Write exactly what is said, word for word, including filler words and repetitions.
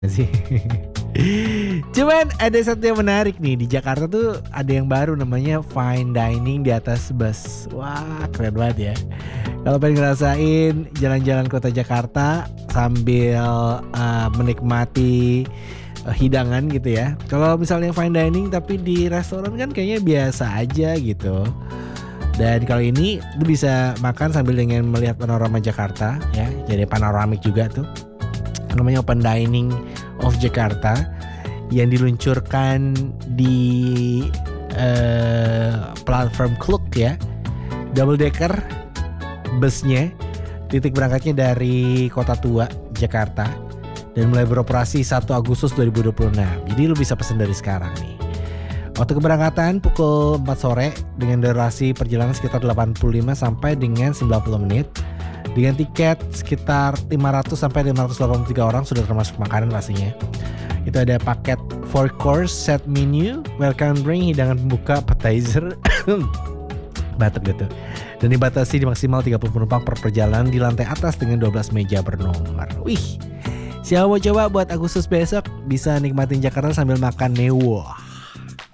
Sih. Cuman ada satu yang menarik nih, di Jakarta tuh ada yang baru namanya fine dining di atas bus. Wah, keren banget ya. Kalau pengen ngerasain jalan-jalan kota Jakarta sambil uh, menikmati uh, hidangan gitu ya. Kalau misalnya fine dining tapi di restoran kan kayaknya biasa aja gitu. Dan kali ini lu bisa makan sambil dengan melihat panorama Jakarta ya. Jadi panoramik juga tuh. Namanya Open Dining of Jakarta yang diluncurkan di uh, platform Klook ya. Double decker busnya, titik berangkatnya dari Kota Tua, Jakarta, dan mulai beroperasi satu Agustus dua ribu dua puluh enam. Jadi lu bisa pesen dari sekarang nih. Waktu keberangkatan pukul empat sore dengan durasi perjalanan sekitar delapan puluh lima sampai dengan sembilan puluh menit. Dengan tiket sekitar lima ratus sampai lima ratus delapan puluh tiga orang, sudah termasuk makanan pastinya. Itu ada paket four course set menu, welcome drink, hidangan pembuka, appetizer, batuk gitu. Dan dibatasi di maksimal tiga puluh penumpang per perjalanan di lantai atas dengan dua belas meja bernomor. Wih, siapa mau coba buat Agustus besok bisa nikmatin Jakarta sambil makan mewah.